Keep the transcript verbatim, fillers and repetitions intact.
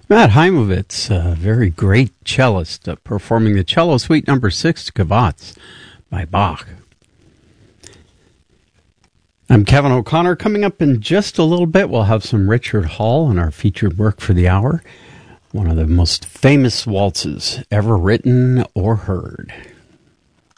Matt Heimovitz, a very great cellist, uh, performing the cello suite number six, Gavotte, by Bach. I'm Kevin O'Connor. Coming up in just a little bit, we'll have some Richard Hall in our featured work for the hour. One of the most famous waltzes ever written or heard.